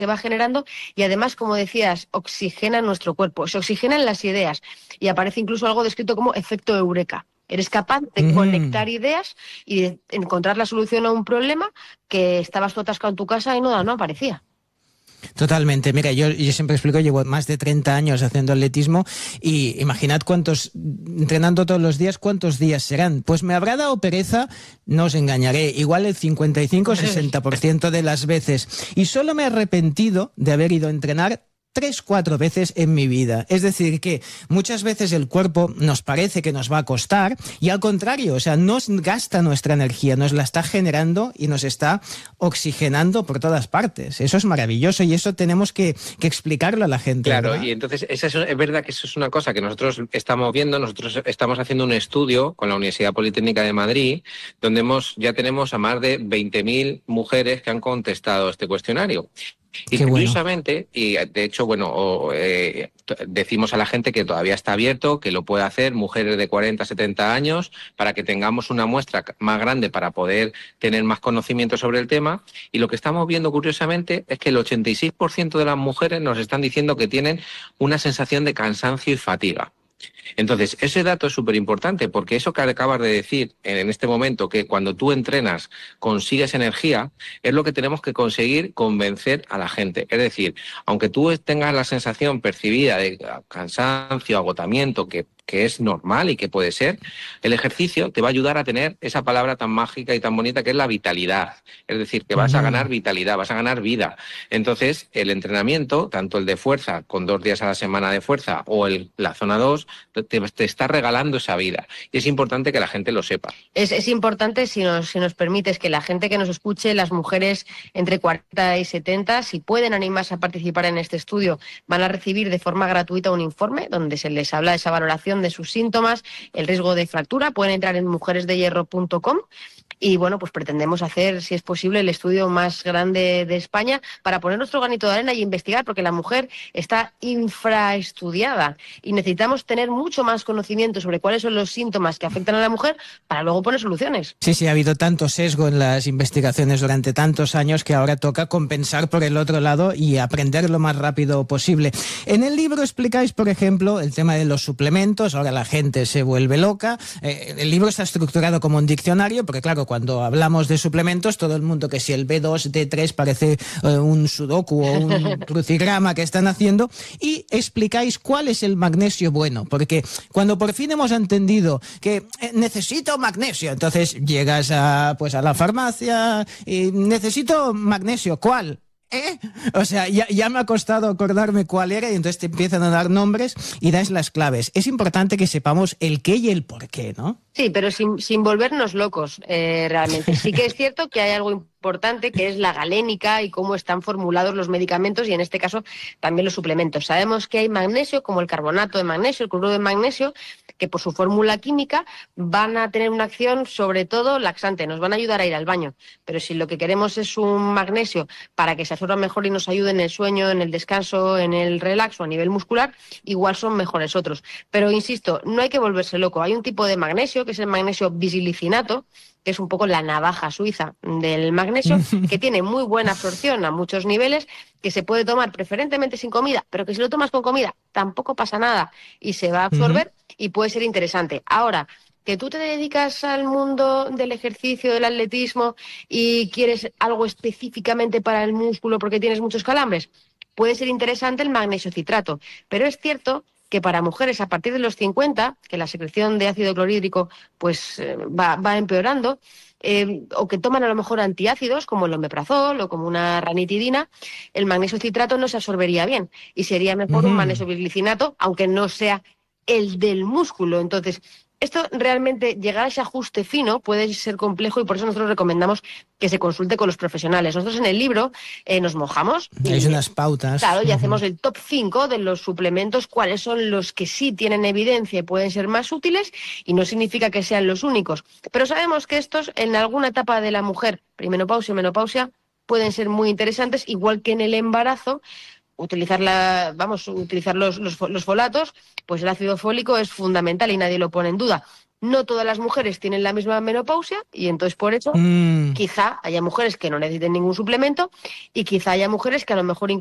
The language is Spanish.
se va generando y además, como decías, oxigena nuestro cuerpo, se oxigenan las ideas y aparece incluso algo descrito como efecto eureka. Eres capaz de conectar ideas y de encontrar la solución a un problema que estabas tú atascado en tu casa y no aparecía. Totalmente. Mira, yo siempre explico, llevo más de 30 años haciendo atletismo y imaginad entrenando todos los días, ¿cuántos días serán? Pues me habrá dado pereza, no os engañaré, igual el 55-60% de las veces. Y solo me he arrepentido de haber ido a entrenar 3-4 veces en mi vida. Es decir, que muchas veces el cuerpo nos parece que nos va a costar y al contrario, o sea, nos gasta nuestra energía, nos la está generando y nos está oxigenando por todas partes. Eso es maravilloso y eso tenemos que explicarlo a la gente. Claro, ¿verdad? y entonces es verdad que eso es una cosa que nosotros estamos viendo. Nosotros estamos haciendo un estudio con la Universidad Politécnica de Madrid donde ya tenemos a más de 20.000 mujeres que han contestado este cuestionario. Y qué curiosamente, y de hecho, decimos a la gente que todavía está abierto, que lo puede hacer mujeres de 40, 70 años, para que tengamos una muestra más grande para poder tener más conocimiento sobre el tema. Y lo que estamos viendo, curiosamente, es que el 86% de las mujeres nos están diciendo que tienen una sensación de cansancio y fatiga. Entonces, ese dato es súper importante porque eso que acabas de decir en este momento, que cuando tú entrenas consigues energía, es lo que tenemos que conseguir convencer a la gente. Es decir, aunque tú tengas la sensación percibida de cansancio, agotamiento, que es normal y que puede ser, el ejercicio te va a ayudar a tener esa palabra tan mágica y tan bonita que es la vitalidad. Es decir, que vas a ganar vitalidad, vas a ganar vida. Entonces, el entrenamiento, tanto el de fuerza, con 2 días a la semana de fuerza, o la zona 2, te está regalando esa vida. Y es importante que la gente lo sepa. Es importante, si nos permites, que la gente que nos escuche, las mujeres entre 40 y 70, si pueden animarse a participar en este estudio, van a recibir de forma gratuita un informe donde se les habla de esa valoración de sus síntomas, el riesgo de fractura. Pueden entrar en mujeresdehierro.com y bueno, pues pretendemos hacer, si es posible, el estudio más grande de España para poner nuestro granito de arena y investigar, porque la mujer está infraestudiada y necesitamos tener mucho más conocimiento sobre cuáles son los síntomas que afectan a la mujer para luego poner soluciones. Sí, ha habido tanto sesgo en las investigaciones durante tantos años que ahora toca compensar por el otro lado y aprender lo más rápido posible. En el libro explicáis, por ejemplo, el tema de los suplementos. Ahora la gente se vuelve loca. El libro está estructurado como un diccionario, porque claro, cuando hablamos de suplementos, todo el mundo, que si el B2, D3 parece un sudoku o un crucigrama que están haciendo, y explicáis cuál es el magnesio bueno, porque cuando por fin hemos entendido que necesito magnesio, entonces llegas a la farmacia y necesito magnesio, ¿cuál? O sea, ya me ha costado acordarme cuál era y entonces te empiezan a dar nombres y das las claves. Es importante que sepamos el qué y el por qué, ¿no? Sí, pero sin volvernos locos, realmente. Sí que es cierto que hay algo importante, que es la galénica y cómo están formulados los medicamentos y en este caso también los suplementos. Sabemos que hay magnesio, como el carbonato de magnesio, el cloruro de magnesio, que por su fórmula química van a tener una acción sobre todo laxante, nos van a ayudar a ir al baño. Pero si lo que queremos es un magnesio para que se absorba mejor y nos ayude en el sueño, en el descanso, en el relax o a nivel muscular, igual son mejores otros. Pero insisto, no hay que volverse loco. Hay un tipo de magnesio, que es el magnesio bisilicinato, que es un poco la navaja suiza del magnesio, que tiene muy buena absorción a muchos niveles, que se puede tomar preferentemente sin comida, pero que si lo tomas con comida tampoco pasa nada y se va a absorber y puede ser interesante. Ahora, que tú te dedicas al mundo del ejercicio, del atletismo y quieres algo específicamente para el músculo porque tienes muchos calambres, puede ser interesante el magnesio citrato, pero es cierto que para mujeres a partir de los 50, que la secreción de ácido clorhídrico va empeorando, o que toman a lo mejor antiácidos como el omeprazol o como una ranitidina, el magnesio citrato no se absorbería bien y sería mejor un magnesio bisglicinato, aunque no sea el del músculo. Entonces, esto realmente, llegar a ese ajuste fino puede ser complejo y por eso nosotros recomendamos que se consulte con los profesionales. Nosotros en el libro nos mojamos. Hay unas pautas. Claro, y hacemos el top 5 de los suplementos, cuáles son los que sí tienen evidencia y pueden ser más útiles, y no significa que sean los únicos. Pero sabemos que estos, en alguna etapa de la mujer, perimenopausia y menopausia, pueden ser muy interesantes, igual que en el embarazo. Utilizar los folatos, pues el ácido fólico es fundamental y nadie lo pone en duda. no todas las mujeres tienen la misma menopausia y entonces por eso quizá haya mujeres que no necesiten ningún suplemento y quizá haya mujeres que a lo mejor